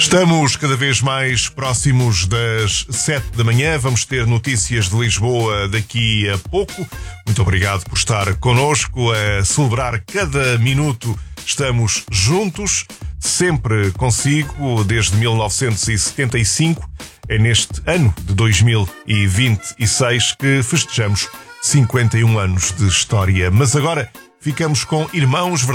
Estamos cada vez mais próximos das 7 da manhã. Vamos ter notícias de Lisboa daqui a pouco. Muito obrigado por estar connosco a celebrar cada minuto. Estamos juntos, sempre consigo, desde 1975. É neste ano de 2026 que festejamos 51 anos de história. Mas agora ficamos com Irmãos Verdadeiros.